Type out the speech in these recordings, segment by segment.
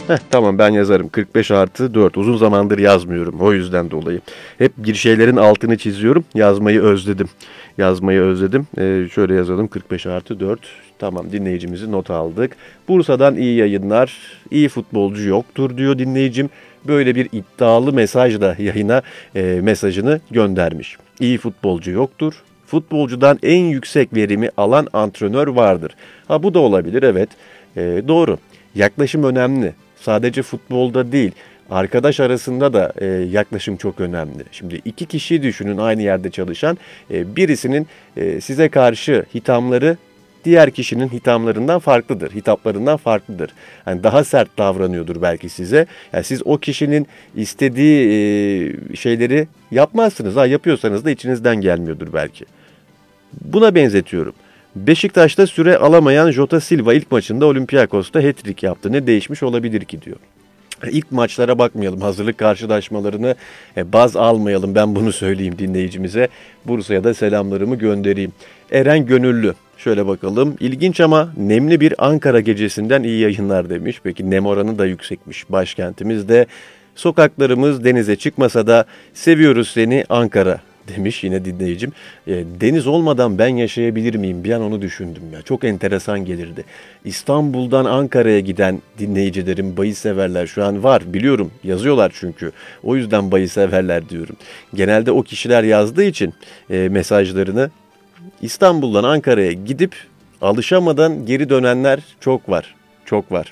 Tamam, ben yazarım. 45+4. Uzun zamandır yazmıyorum. O yüzden dolayı. Hep bir şeylerin altını çiziyorum. Yazmayı özledim. Yazmayı özledim. Şöyle yazalım, 45+4. Tamam, dinleyicimizi not aldık. Bursa'dan iyi yayınlar. İyi futbolcu yoktur diyor dinleyicim. Böyle bir iddialı mesajla yayına mesajını göndermiş. İyi futbolcu yoktur. Futbolcudan en yüksek verimi alan antrenör vardır. Ha, bu da olabilir, evet. Doğru. Yaklaşım önemli. Sadece futbolda değil, arkadaş arasında da yaklaşım çok önemli. Şimdi iki kişi düşünün, aynı yerde çalışan. Birisinin size karşı hitamları diğer kişinin hitamlarından farklıdır, hitaplarından farklıdır. Yani daha sert davranıyordur belki size. Yani siz o kişinin istediği şeyleri yapmazsınız. Yapıyorsanız da içinizden gelmiyordur belki. Buna benzetiyorum. Beşiktaş'ta süre alamayan Jota Silva ilk maçında Olympiakos'ta hat-trick yaptı. Ne değişmiş olabilir ki diyor. İlk maçlara bakmayalım, hazırlık karşılaşmalarını baz almayalım, ben bunu söyleyeyim dinleyicimize. Bursa'ya da selamlarımı göndereyim. Eren Gönüllü, şöyle bakalım. İlginç ama nemli bir Ankara gecesinden iyi yayınlar demiş. Peki nem oranı da yüksekmiş başkentimizde. Sokaklarımız denize çıkmasa da seviyoruz seni Ankara demiş yine dinleyicim. Deniz olmadan ben yaşayabilir miyim? Bir an onu düşündüm ya. Çok enteresan gelirdi. İstanbul'dan Ankara'ya giden dinleyicilerim, bahis severler şu an var. Biliyorum, yazıyorlar çünkü. O yüzden bahis severler diyorum. Genelde o kişiler yazdığı için mesajlarını, İstanbul'dan Ankara'ya gidip alışamadan geri dönenler çok var. Çok var.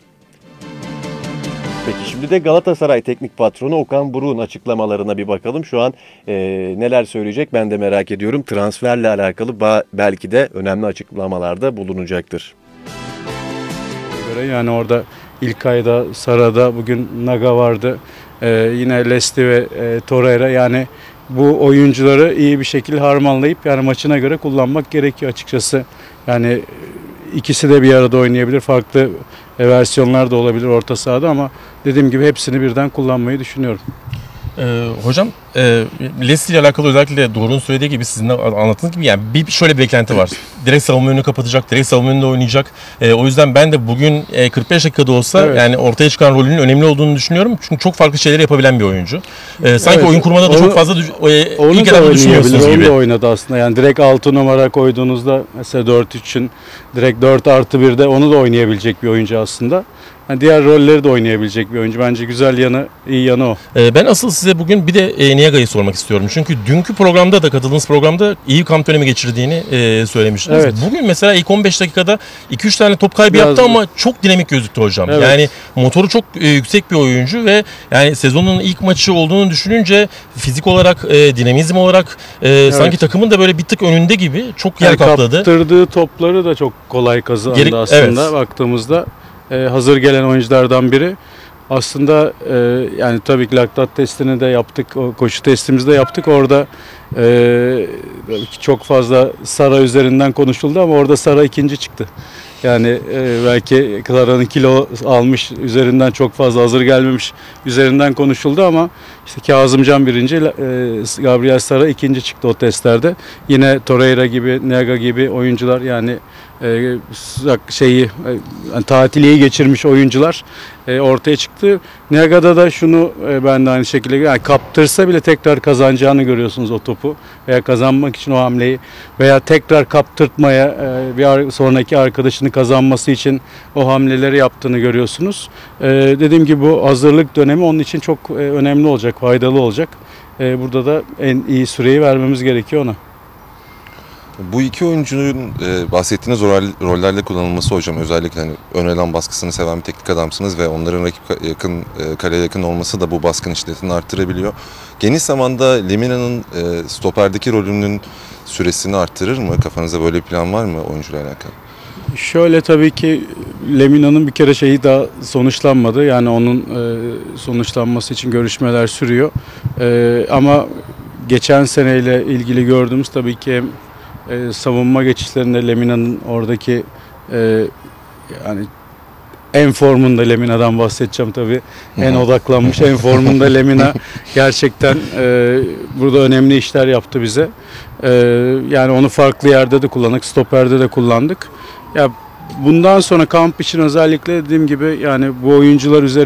Peki şimdi de Galatasaray Teknik Patronu Okan Buruk'un açıklamalarına bir bakalım. Şu an neler söyleyecek ben de merak ediyorum. Transferle alakalı belki de önemli açıklamalarda bulunacaktır. Yani orada İlkay'da, Sara'da, bugün Naga vardı. Yine Lesti ve Torreira, yani bu oyuncuları iyi bir şekilde harmanlayıp yani maçına göre kullanmak gerekiyor açıkçası. Yani ikisi de bir arada oynayabilir. Farklı versiyonlar da olabilir orta sahada ama dediğim gibi hepsini birden kullanmayı düşünüyorum. Hocam Leicester ile alakalı özellikle Doruk'un söylediği gibi, sizin de anlattığınız gibi, yani şöyle bir beklenti var. Direkt savunma önünü kapatacak, direkt savunma önünde oynayacak. O yüzden ben de bugün 45 dakikada olsa evet, yani ortaya çıkan rolünün önemli olduğunu düşünüyorum. Çünkü çok farklı şeyler yapabilen bir oyuncu. Sanki evet, oyun kurmada da çok fazla ilk adamı düşünüyorsunuz gibi. Onu da oynadı aslında. Yani direkt 6 numara koyduğunuzda mesela 4-3'ün direkt 4+1'de onu da oynayabilecek bir oyuncu aslında. Yani diğer rolleri de oynayabilecek bir oyuncu. Bence güzel yanı, iyi yanı o. Ben asıl size bugün bir de Niaga'yı sormak istiyorum. Çünkü dünkü programda da, katıldığınız programda iyi kamp dönemi geçirdiğini söylemiştiniz. Evet. Bugün mesela ilk 15 dakikada 2-3 tane top kaybı yaptı ama çok dinamik gözüktü hocam. Evet. Yani motoru çok yüksek bir oyuncu ve yani sezonun ilk maçı olduğunu düşününce fizik olarak, dinamizm olarak evet, sanki takımın da böyle bir tık önünde gibi, çok yer kapladı. Kaptırdığı topları da çok kolay kazandı aslında, evet, baktığımızda. Hazır gelen oyunculardan biri. Aslında yani tabii ki laktat testini de yaptık, koşu testimizi de yaptık. Orada çok fazla Sara üzerinden konuşuldu ama orada Sara ikinci çıktı. Yani belki Sara'nın kilo almış üzerinden, çok fazla hazır gelmemiş üzerinden konuşuldu ama işte Kazımcan birinci, Gabriel Sara ikinci çıktı o testlerde. Yine Torreira gibi, Niaga gibi oyuncular, yani tatili iyi geçirmiş oyuncular ortaya çıktı. Niaga'da da şunu ben de aynı şekilde, yani kaptırsa bile tekrar kazanacağını görüyorsunuz o topu veya kazanmak için o hamleyi veya tekrar kaptırtmaya, bir sonraki arkadaşını kazanması için o hamleleri yaptığını görüyorsunuz. Dediğim gibi bu hazırlık dönemi onun için çok önemli olacak, faydalı olacak. Burada da en iyi süreyi vermemiz gerekiyor ona. Bu iki oyuncunun bahsettiğiniz rollerde kullanılması hocam, özellikle hani ön elan baskısını seven bir teknik adamsınız ve onların rakip yakın, kaleye yakın olması da bu baskın şiddetini arttırabiliyor. Geniş zamanda Lemina'nın stoperdeki rolünün süresini arttırır mı? Kafanızda böyle bir plan var mı oyuncuyla alakalı? Şöyle, tabii ki Lemina'nın bir kere şeyi daha sonuçlanmadı. Yani onun sonuçlanması için görüşmeler sürüyor. Ama geçen seneyle ilgili gördüğümüz tabii ki savunma geçişlerinde Lemina'nın oradaki yani en formunda, Lemina'dan bahsedeceğim tabii. En odaklanmış, en formunda Lemina gerçekten burada önemli işler yaptı bize. Yani onu farklı yerde de kullandık, stoperde de kullandık. Ya bundan sonra kamp için özellikle dediğim gibi yani bu oyuncular üzerinde